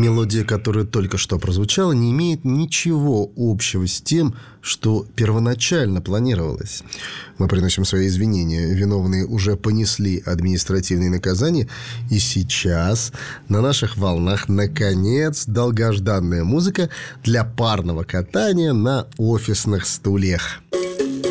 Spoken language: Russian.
Мелодия, которая только что прозвучала, не имеет ничего общего с тем, что первоначально планировалось. Мы приносим свои извинения. Виновные уже понесли административные наказания, и сейчас на наших волнах, наконец, долгожданная музыка для парного катания на офисных стульях.